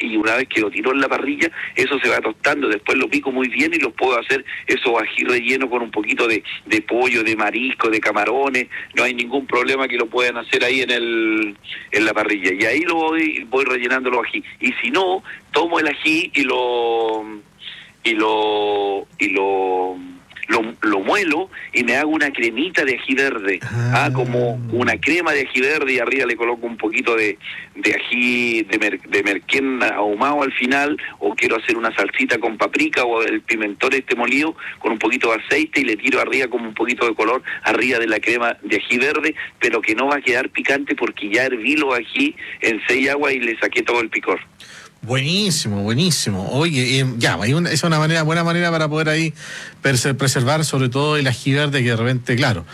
y una vez que lo tiro en la parrilla, eso se va tostando, después lo pico muy bien y los puedo hacer esos ají relleno con un poquito de pollo, de marisco, de camarones, no hay ningún problema que lo puedan hacer ahí en la parrilla, y ahí voy rellenando los ají, y si no, tomo el ají y lo muelo y me hago una cremita de ají verde, como una crema de ají verde, y arriba le coloco un poquito de ají de merquén ahumado al final, o quiero hacer una salsita con paprika o el pimentón molido con un poquito de aceite, y le tiro arriba como un poquito de color arriba de la crema de ají verde, pero que no va a quedar picante porque ya herví los ají en 6 aguas y le saqué todo el picor. Buenísimo, buenísimo. Oye, es una buena manera para poder ahí preservar sobre todo el ají verde, que de repente, claro,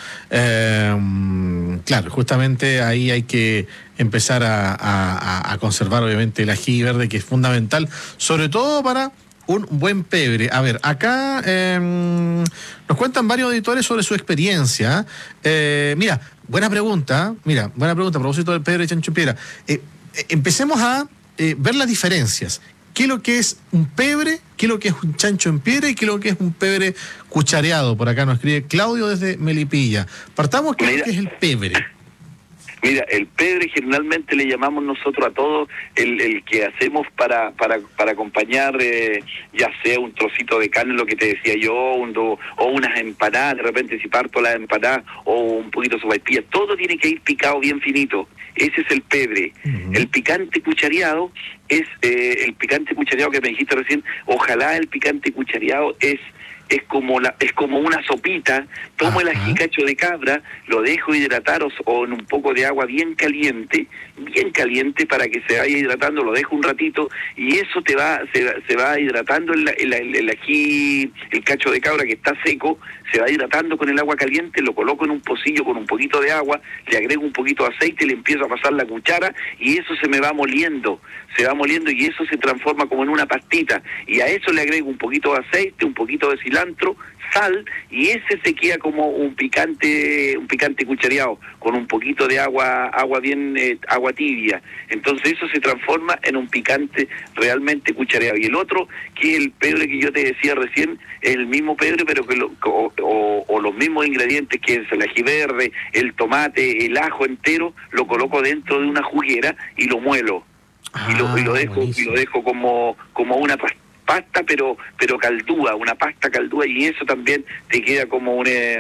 justamente ahí hay que empezar a conservar obviamente el ají verde, que es fundamental, sobre todo para un buen pebre. A ver, acá nos cuentan varios editores sobre su experiencia. Mira, buena pregunta a propósito del pebre de chancho en piedra. Empecemos a ver las diferencias. ¿Qué es lo que es un pebre? ¿Qué es lo que es un chancho en piedra? ¿Y qué es lo que es un pebre cuchareado? Por acá nos escribe Claudio desde Melipilla. Partamos, ¿qué es lo que es el pebre? Mira, el pebre generalmente le llamamos nosotros a todo el que hacemos para acompañar, ya sea un trocito de carne, lo que te decía yo, o unas empanadas, de repente si parto las empanadas, o un poquito de sopaipilla, todo tiene que ir picado bien finito. Ese es el pebre. Uh-huh. El picante cuchareado es, el picante cuchareado que me dijiste recién, ojalá el picante cuchareado es como una sopita. Tomo el ají cacho de cabra, lo dejo hidratar o en un poco de agua bien caliente para que se vaya hidratando, lo dejo un ratito, y eso se va hidratando el ají, el cacho de cabra que está seco, se va hidratando con el agua caliente, lo coloco en un pocillo con un poquito de agua, le agrego un poquito de aceite, le empiezo a pasar la cuchara, y eso se me va moliendo, y eso se transforma como en una pastita, y a eso le agrego un poquito de aceite, un poquito de cilantro, sal, y ese se queda como un picante cuchareado, con un poquito de agua tibia. Entonces eso se transforma en un picante realmente cuchareado. Y el otro, que es el pebre que yo te decía recién, es el mismo pebre, pero que los mismos ingredientes, que es el ají verde, el tomate, el ajo entero, lo coloco dentro de una juguera y lo muelo. Y lo dejo como una pasta, pero caldúa, una pasta caldúa, y eso también te queda como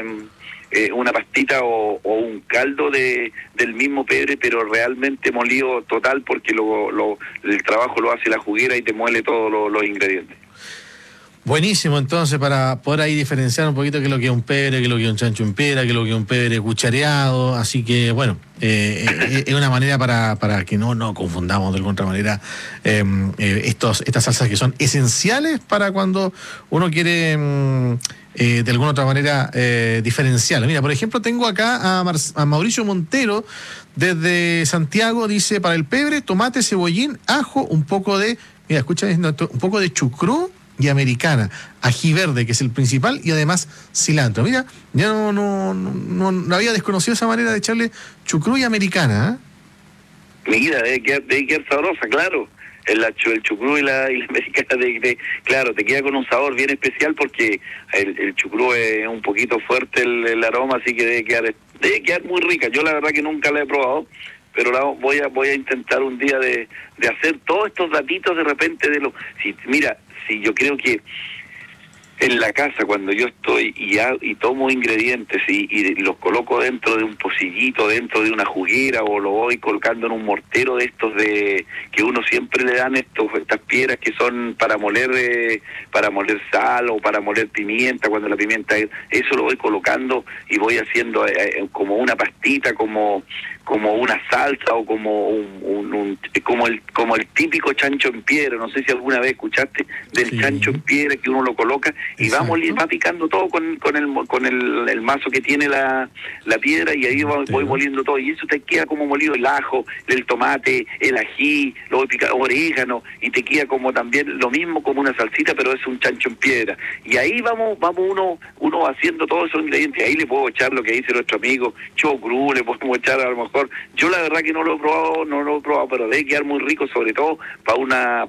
una pastita o un caldo del mismo pebre, pero realmente molido total, porque el trabajo lo hace la juguera y te muele todos los ingredientes. Buenísimo, entonces, para poder ahí diferenciar un poquito qué es lo que es un pebre, qué es lo que es un chancho en piedra, qué es lo que es un pebre cuchareado. Así que, bueno, es una manera para que no confundamos de alguna manera estas salsas que son esenciales para cuando uno quiere de alguna otra manera diferenciarlo. Mira, por ejemplo, tengo acá a Mauricio Montero desde Santiago. Dice: para el pebre, tomate, cebollín, ajo, un poco de chucrú y americana, ají verde, que es el principal, y además cilantro. Mira, ya no había desconocido esa manera de echarle chucrú y americana. Mira, debe quedar sabrosa, claro. El chucrú y la americana, claro, te queda con un sabor bien especial, porque el chucrú es un poquito fuerte el aroma, así que debe quedar muy rica. Yo la verdad que nunca la he probado, pero voy a intentar un día de hacer todos estos datitos de repente si yo creo que en la casa, cuando yo estoy y tomo ingredientes y los coloco dentro de un pocillito, dentro de una juguera, o lo voy colocando en un mortero de estos que uno siempre le dan estas piedras que son para moler sal o para moler pimienta, cuando la pimienta, eso lo voy colocando y voy haciendo como una pastita, como una salsa, o como como el típico chancho en piedra. No sé si alguna vez escuchaste del chancho en piedra, que uno lo coloca y va picando todo con el mazo que tiene la piedra, y ahí voy moliendo todo, y eso te queda como molido el ajo, el tomate, el ají, lo voy picando, orégano, y te queda como también lo mismo, como una salsita, pero es un chancho en piedra. Y ahí vamos uno haciendo todos esos ingredientes. Ahí le puedo echar lo que dice nuestro amigo chucrú, le podemos echar a lo mejor. Yo la verdad que no lo he probado, pero debe quedar muy rico, sobre todo para